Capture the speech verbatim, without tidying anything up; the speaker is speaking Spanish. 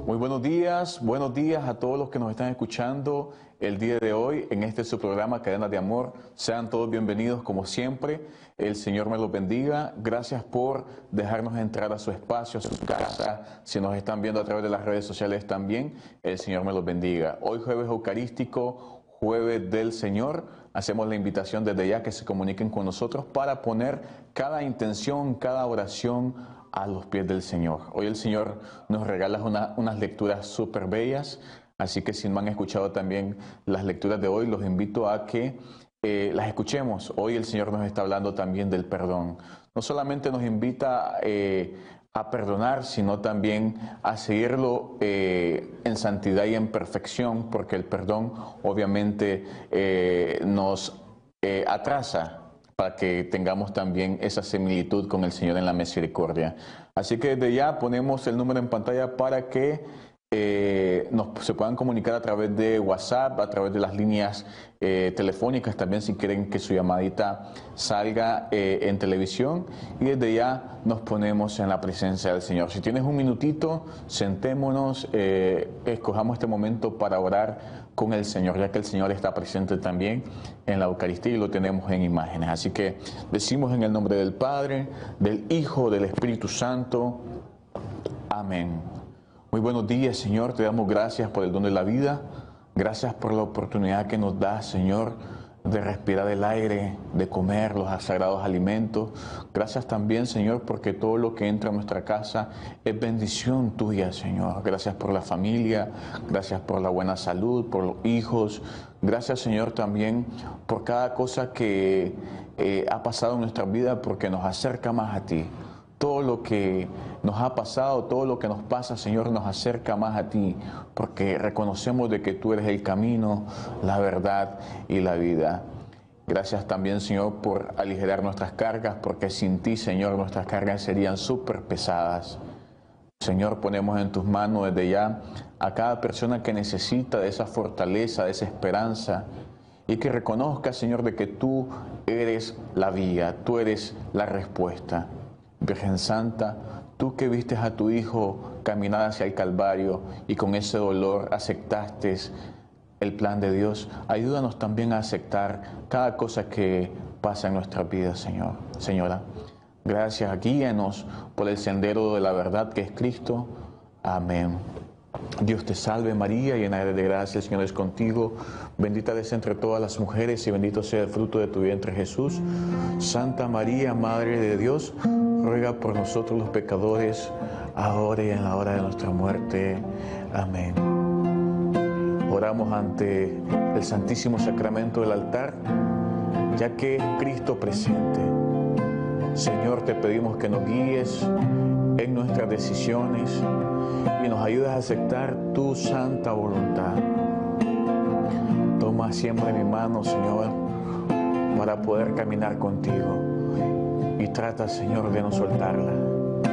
Muy buenos días, buenos días a todos los que nos están escuchando el día de hoy en este su programa Cadenas de Amor. Sean todos bienvenidos como siempre. El Señor me los bendiga. Gracias por dejarnos entrar a su espacio, a su casa. Si nos están viendo a través de las redes sociales también, el Señor me los bendiga. Hoy jueves eucarístico, jueves del Señor. Hacemos la invitación desde ya que se comuniquen con nosotros para poner cada intención, cada oración a los pies del Señor. Hoy el Señor nos regala una, unas lecturas súper bellas, así que si no han escuchado también las lecturas de hoy, los invito a que eh, las escuchemos. Hoy el Señor nos está hablando también del perdón. No solamente nos invita eh, a perdonar, sino también a seguirlo eh, en santidad y en perfección, porque el perdón obviamente eh, nos eh, atrasa para que tengamos también esa similitud con el Señor en la misericordia. Así que desde ya ponemos el número en pantalla para que eh, nos, se puedan comunicar a través de WhatsApp, a través de las líneas eh, telefónicas, también si quieren que su llamadita salga eh, en televisión, y desde ya nos ponemos en la presencia del Señor. Si tienes un minutito, sentémonos, eh, escojamos este momento para orar con el Señor, ya que el Señor está presente también en la Eucaristía y lo tenemos en imágenes. Así que decimos en el nombre del Padre, del Hijo, del Espíritu Santo. Amén. Muy buenos días, Señor. Te damos gracias por el don de la vida. Gracias por la oportunidad que nos das, Señor, de respirar el aire, de comer los sagrados alimentos. Gracias también, Señor, porque todo lo que entra a nuestra casa es bendición tuya, Señor. Gracias por la familia, gracias por la buena salud, por los hijos. Gracias, Señor, también por cada cosa que eh, ha pasado en nuestra vida, porque nos acerca más a ti. Todo lo que nos ha pasado, todo lo que nos pasa, Señor, nos acerca más a ti, porque reconocemos de que tú eres el camino, la verdad y la vida. Gracias también, Señor, por aligerar nuestras cargas, porque sin ti, Señor, nuestras cargas serían súper pesadas. Señor, ponemos en tus manos desde ya a cada persona que necesita de esa fortaleza, de esa esperanza, y que reconozca, Señor, de que tú eres la vía, tú eres la respuesta. Virgen Santa, tú que vistes a tu Hijo caminar hacia el Calvario y con ese dolor aceptaste el plan de Dios, ayúdanos también a aceptar cada cosa que pasa en nuestra vida, Señor. Señora, gracias, guíanos por el sendero de la verdad que es Cristo. Amén. Dios te salve María, llena eres de gracia, el Señor es contigo, bendita eres entre todas las mujeres y bendito sea el fruto de tu vientre Jesús. Santa María, Madre de Dios, ruega por nosotros los pecadores, ahora y en la hora de nuestra muerte. Amén. Oramos ante el Santísimo Sacramento del altar, ya que es Cristo presente. Señor, te pedimos que nos guíes en nuestras decisiones y nos ayudes a aceptar tu santa voluntad. Toma siempre mi mano, Señor, para poder caminar contigo, y trata, Señor, de no soltarla.